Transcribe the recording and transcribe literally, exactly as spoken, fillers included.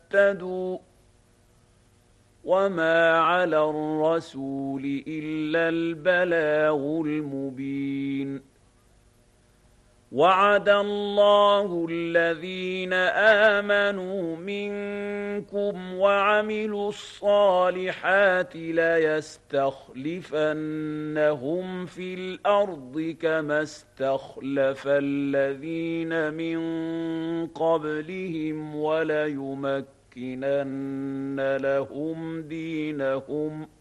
اهْتَدُوا وَمَا عَلَى الرَّسُولِ إِلَّا الْبَلَاغُ الْمُبِينُ وَعَدَ اللَّهُ الَّذِينَ آمَنُوا مِنكُمْ وَعَمِلُوا الصَّالِحَاتِ لَيَسْتَخْلِفَنَّهُمْ فِي الْأَرْضِ كَمَا اسْتَخْلَفَ الَّذِينَ مِن قَبْلِهِمْ وَلَيُمَكِّنَنَّ لَهُمْ دِينَهُمْ